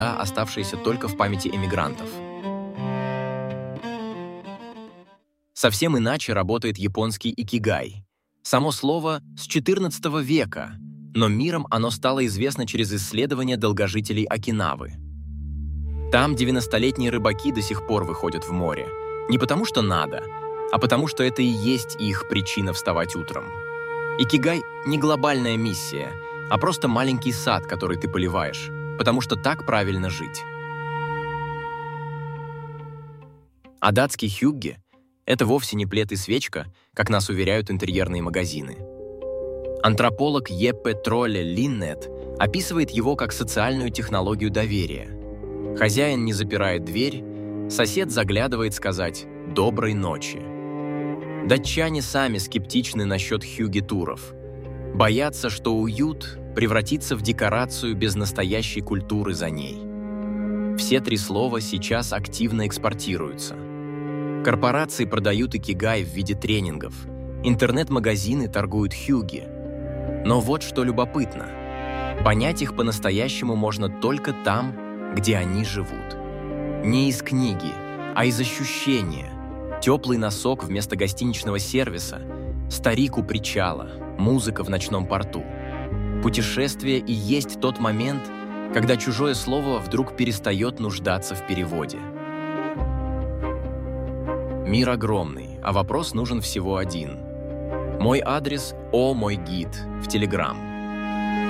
оставшиеся только в памяти эмигрантов. Совсем иначе работает японский икигай. Само слово с XIV века, но миром оно стало известно через исследования долгожителей Окинавы. Там 90-летние рыбаки до сих пор выходят в море. Не потому что надо, а потому что это и есть их причина вставать утром. Икигай — не глобальная миссия, а просто маленький сад, который ты поливаешь, потому что так правильно жить. А датский хюгге — это вовсе не плед и свечка, как нас уверяют интерьерные магазины. Антрополог Еппе Тролле Линнет описывает его как социальную технологию доверия. Хозяин не запирает дверь, сосед заглядывает сказать «доброй ночи». Датчане сами скептичны насчет хюгге-туров. Боятся, что уют превратится в декорацию без настоящей культуры за ней. Все три слова сейчас активно экспортируются. Корпорации продают икигай в виде тренингов, интернет-магазины торгуют хюгге. Но вот что любопытно. Понять их по-настоящему можно только там, где они живут. Не из книги, а из ощущения. Теплый носок вместо гостиничного сервиса, старик у причала, музыка в ночном порту. Путешествие и есть тот момент, когда чужое слово вдруг перестает нуждаться в переводе. Мир огромный, а вопрос нужен всего один. Мой адрес — О мой гид в Telegram.